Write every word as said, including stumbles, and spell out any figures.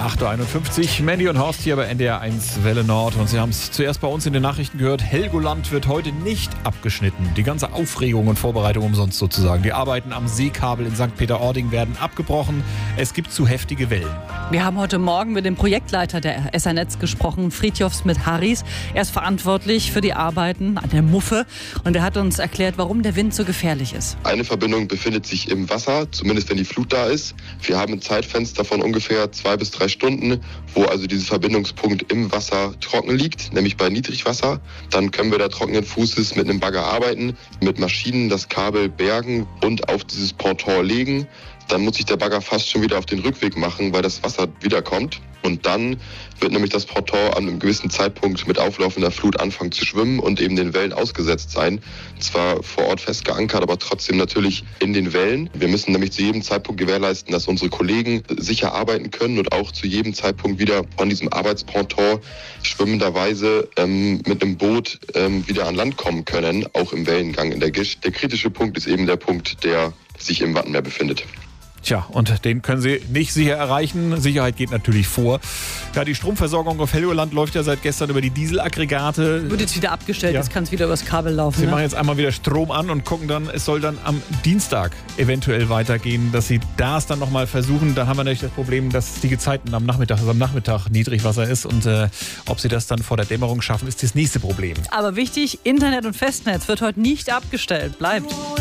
acht Uhr einundfünfzig, Mandy und Horst hier bei N D R eins Welle Nord. Und Sie haben es zuerst bei uns in den Nachrichten gehört, Helgoland wird heute nicht abgeschnitten. Die ganze Aufregung und Vorbereitung umsonst sozusagen. Die Arbeiten am Seekabel in Sankt Peter-Ording werden abgebrochen. Es gibt zu heftige Wellen. Wir haben heute Morgen mit dem Projektleiter der S A-Netz gesprochen, Fridtjof Smit-Harries. Er ist verantwortlich für die Arbeiten an der Muffe und er hat uns erklärt, warum der Wind so gefährlich ist. Eine Verbindung befindet sich im Wasser, zumindest wenn die Flut da ist. Wir haben ein Zeitfenster von ungefähr zwei bis drei Stunden, wo also dieser Verbindungspunkt im Wasser trocken liegt, nämlich bei Niedrigwasser. Dann können wir da trockenen Fußes mit einem Bagger arbeiten, mit Maschinen das Kabel bergen und auf dieses Ponton legen. Dann muss sich der Bagger fast schon wieder auf den Rückweg machen, weil das Wasser wiederkommt. Und dann wird nämlich das Ponton an einem gewissen Zeitpunkt mit auflaufender Flut anfangen zu schwimmen und eben den Wellen ausgesetzt sein. Zwar vor Ort fest geankert, aber trotzdem natürlich in den Wellen. Wir müssen nämlich zu jedem Zeitpunkt gewährleisten, dass unsere Kollegen sicher arbeiten können und auch zu jedem Zeitpunkt wieder von diesem Arbeitsponton schwimmenderweise ähm, mit einem Boot ähm, wieder an Land kommen können, auch im Wellengang in der Gischt. Der kritische Punkt ist eben der Punkt, der sich im Wattenmeer befindet. Tja, und den können Sie nicht sicher erreichen. Sicherheit geht natürlich vor. Ja, die Stromversorgung auf Helgoland läuft ja seit gestern über die Dieselaggregate. Wird jetzt wieder abgestellt, Ja. jetzt kann es wieder übers Kabel laufen. Sie ne? machen jetzt einmal wieder Strom an und gucken dann, es soll dann am Dienstag eventuell weitergehen, dass Sie das dann nochmal versuchen. Dann haben wir natürlich das Problem, dass die Gezeiten am Nachmittag, also am Nachmittag Niedrigwasser ist und äh, ob Sie das dann vor der Dämmerung schaffen, ist das nächste Problem. Aber wichtig, Internet und Festnetz wird heute nicht abgestellt. Bleibt.